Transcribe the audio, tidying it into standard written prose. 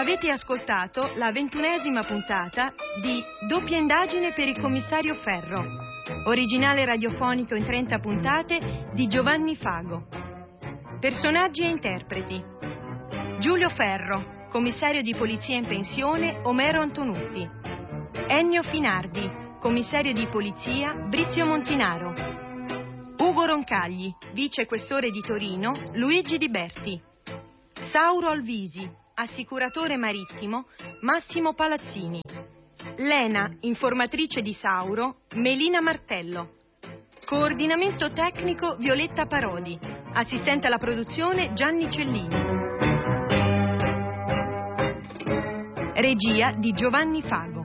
Avete ascoltato la 21ª puntata di Doppia indagine per il commissario Ferro, originale radiofonico in 30 puntate di Giovanni Fago. Personaggi e interpreti: Giulio Ferro, commissario di polizia in pensione Omero Antonutti; Ennio Finardi, commissario di polizia Brizio Montinaro; Ugo Roncagli, vice questore di Torino Luigi Di Berti; Sauro Alvisi, assicuratore marittimo Massimo Palazzini; Lena, informatrice di Sauro Melina Martello; coordinamento tecnico Violetta Parodi; assistente alla produzione Gianni Cellini; regia di Giovanni Fago.